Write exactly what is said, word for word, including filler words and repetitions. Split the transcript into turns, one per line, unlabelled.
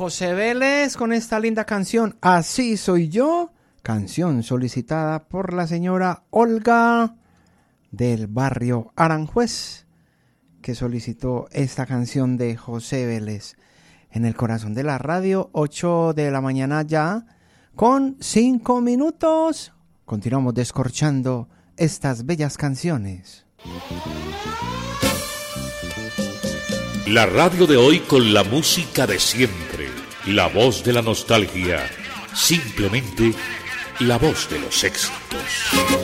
José Vélez con esta linda canción, Así Soy Yo, canción solicitada por la señora Olga del barrio Aranjuez, que solicitó esta canción de José Vélez. En el corazón de la radio, ocho de la mañana ya, con cinco minutos. Continuamos descorchando estas bellas canciones.
La radio de hoy con la música de siempre, la voz de la nostalgia, simplemente la voz de los éxitos.